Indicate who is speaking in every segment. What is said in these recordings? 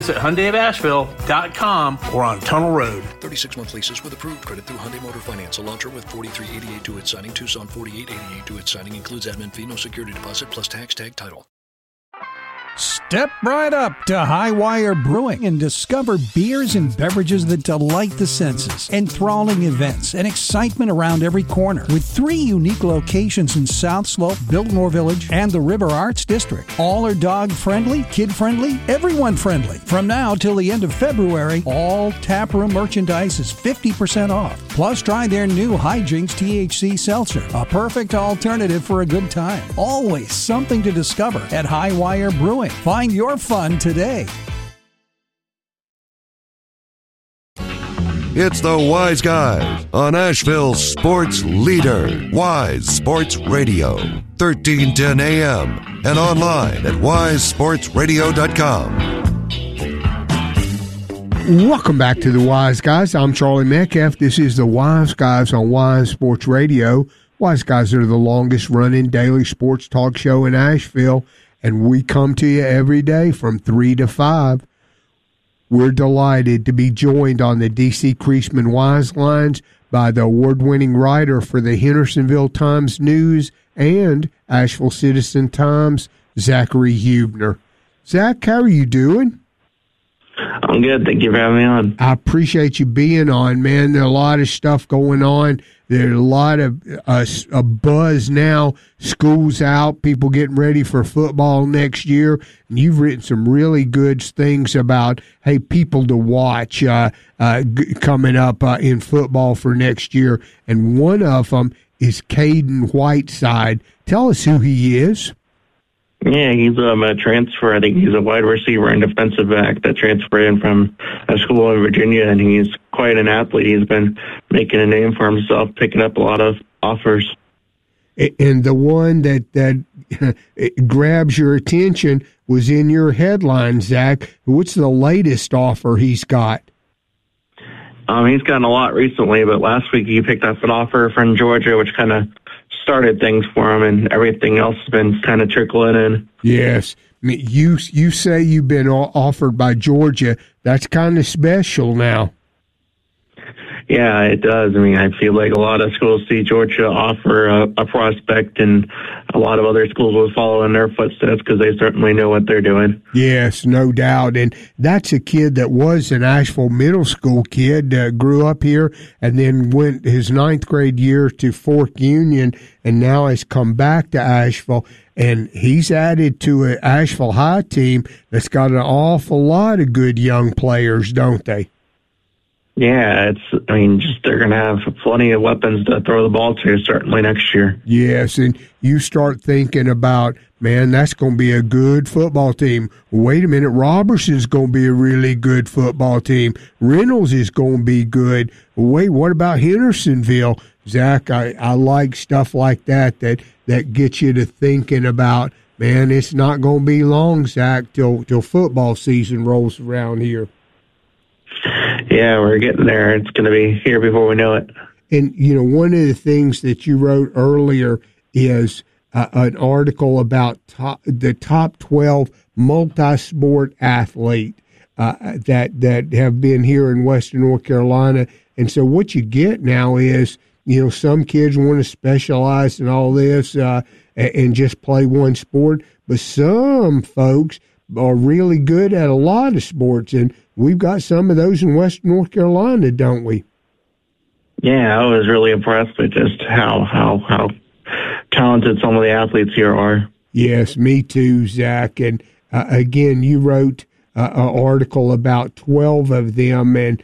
Speaker 1: at HyundaiofAsheville.com or on Tunnel Road.
Speaker 2: 36-month leases with approved credit through Hyundai Motor Finance. Elantra with 4388 due at signing. Tucson 4888 due at signing. Includes admin fee, no security deposit, plus tax tag title.
Speaker 3: Step right up to Highwire Brewing and discover beers and beverages that delight the senses. Enthralling events and excitement around every corner. With 3 unique locations in South Slope, Biltmore Village, and the River Arts District. All are dog-friendly, kid-friendly, everyone-friendly. From now till the end of February, all taproom merchandise is 50% off. Plus, try their new Hijinks THC Seltzer, a perfect alternative for a good time. Always something to discover at Highwire Brewing. Find your fun today.
Speaker 4: It's the Wise Guys on Asheville's sports leader, Wise Sports Radio, 1310 AM, and online at wisesportsradio.com.
Speaker 5: Welcome back to the Wise Guys. I'm Charlie Metcalf. This is the Wise Guys on Wise Sports Radio. Wise Guys are the longest-running daily sports talk show in Asheville, and we come to you every day from 3 to 5. We're delighted to be joined on the D.C. Creasman Wise Lines by the award-winning writer for the Hendersonville Times-News and Asheville Citizen-Times, Zachary Huebner. Zach, how are you doing?
Speaker 6: I'm good. Thank you for having me on.
Speaker 5: I appreciate you being on, man. There's a lot of stuff going on. There's a lot of a buzz now. School's out. People getting ready for football next year. And you've written some really good things about, hey, people to watch coming up in football for next year. And one of them is Caden Whiteside. Tell us who he is.
Speaker 6: Yeah, he's a transfer. I think he's a wide receiver and defensive back that transferred in from a school in Virginia, and he's quite an athlete. He's been making a name for himself, picking up a lot of offers.
Speaker 5: And the one that grabs your attention was in your headline, Zach. What's the latest offer he's got?
Speaker 6: He's gotten a lot recently, but last week he picked up an offer from Georgia, which kind of started things for him, and everything else has been kind of trickling in.
Speaker 5: Yes. I mean, you say you've been offered by Georgia. That's kind of special now.
Speaker 6: Yeah, it does. I mean, I feel like a lot of schools see Georgia offer a prospect, and a lot of other schools will follow in their footsteps because they certainly know what they're doing.
Speaker 5: Yes, no doubt. And that's a kid that was an Asheville middle school kid, grew up here, and then went his 9th grade year to Fork Union, and now has come back to Asheville. And he's added to an Asheville High team that's got an awful lot of good young players, don't they?
Speaker 6: Yeah, they're going to have plenty of weapons to throw the ball to, certainly next year.
Speaker 5: Yes, and you start thinking about, man, that's going to be a good football team. Wait a minute, Roberson's going to be a really good football team. Reynolds is going to be good. Wait, what about Hendersonville? Zach, I like stuff like that gets you to thinking about, man, it's not going to be long, Zach, till football season rolls around here.
Speaker 6: Yeah, we're getting there. It's going to be here before we know it.
Speaker 5: And, one of the things that you wrote earlier is an article about the top 12 multi-sport athlete that have been here in Western North Carolina. And so what you get now is, some kids want to specialize in all this and just play one sport, but some folks are really good at a lot of sports, and we've got some of those in Western North Carolina, don't we?
Speaker 6: Yeah, I was really impressed with just how talented some of the athletes here are.
Speaker 5: Yes, me too, Zach. And again, you wrote an article about 12 of them, and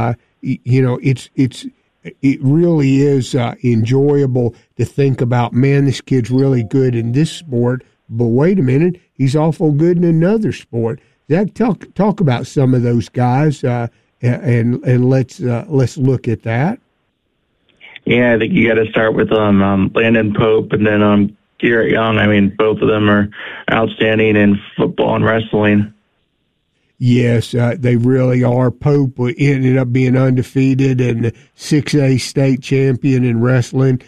Speaker 5: it really is enjoyable to think about, man, this kid's really good in this sport, but wait a minute, he's awful good in another sport. Zach, talk about some of those guys, and let's look at that.
Speaker 6: Yeah, I think you got to start with Landon Pope and then Garrett Young. I mean, both of them are outstanding in football and wrestling.
Speaker 5: Yes, they really are. Pope ended up being undefeated and the 6A state champion in wrestling.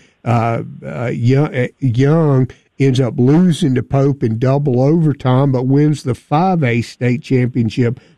Speaker 5: Young ends up losing to Pope in double overtime, but wins the 5A state championship